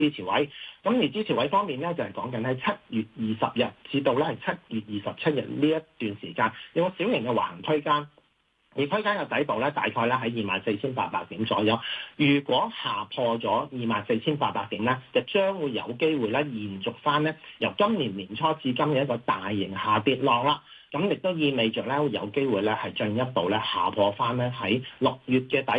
支持位。咁而支持位方面咧，就係講緊喺7月20日至到咧係7月27日呢一段時間，有個小型嘅橫行區間。而區間嘅底部咧，大概咧喺24,800點左右。如果下破咗24,800點咧，就將會有機會咧延續翻咧由今年年初至今嘅一個大型下跌浪啦。咁亦都意味着咧有機會咧係進一步咧下破翻咧喺6月嘅底。